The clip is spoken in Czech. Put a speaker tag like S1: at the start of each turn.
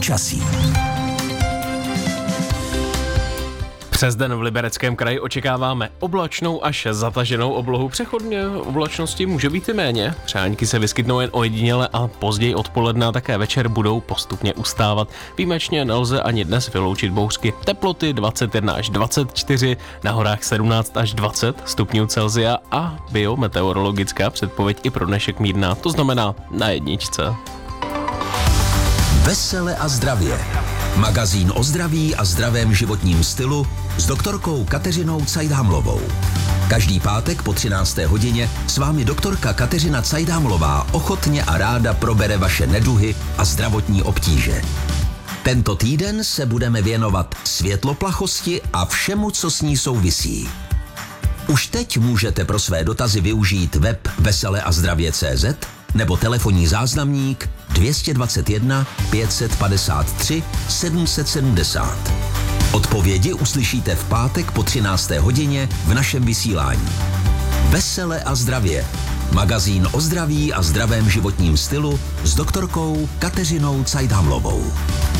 S1: počasí.
S2: Přes den v Libereckém kraji očekáváme oblačnou až zataženou oblohu. Přechodně oblačnosti může být i méně. Přehánky se vyskytnou jen ojediněle a později odpoledne a také večer budou postupně ustávat. Výjimečně nelze ani dnes vyloučit bouřky. Teploty 21 až 24, na horách 17 až 20 stupňů Celsia a biometeorologická předpověď i pro dnešek mírná, to znamená na jedničce.
S1: Vesele a zdravě. Magazín o zdraví a zdravém životním stylu s doktorkou Kateřinou Cajdhamlovou. Každý pátek po 13. hodině s vámi doktorka Kateřina Cajdhamlová ochotně a ráda probere vaše neduhy a zdravotní obtíže. Tento týden se budeme věnovat světloplachosti a všemu, co s ní souvisí. Už teď můžete pro své dotazy využít web veseleazdravě.cz nebo telefonní záznamník 221 553 770. Odpovědi uslyšíte v pátek po 13. hodině v našem vysílání. Vesele a zdravě. Magazín o zdraví a zdravém životním stylu s doktorkou Kateřinou Cajdhamlovou.